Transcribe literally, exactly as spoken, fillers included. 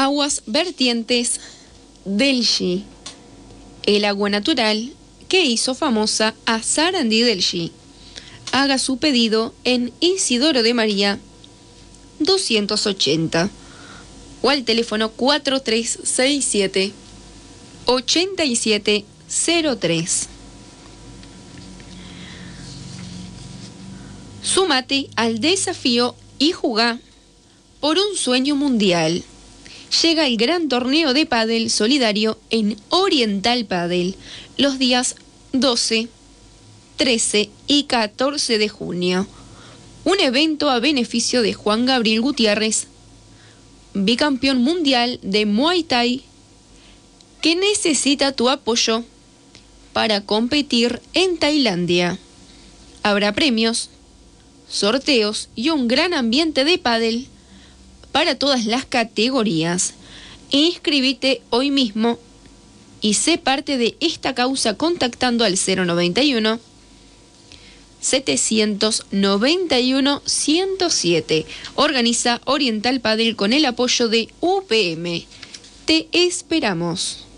Aguas vertientes Delgi, el agua natural que hizo famosa a Sarandí Delgi. Haga su pedido en Isidoro de María doscientos ochenta o al teléfono cuatro tres seis siete, ocho siete cero tres. Súmate al desafío y jugá por un sueño mundial. Llega el gran torneo de pádel solidario en Oriental Pádel los días doce, trece y catorce de junio. Un evento a beneficio de Juan Gabriel Gutiérrez, bicampeón mundial de Muay Thai, que necesita tu apoyo para competir en Tailandia. Habrá premios, sorteos y un gran ambiente de pádel para todas las categorías. Inscribite hoy mismo y sé parte de esta causa contactando al cero noventa y uno, setecientos noventa y uno, ciento siete. Organiza Oriental Pádel con el apoyo de U P M. Te esperamos.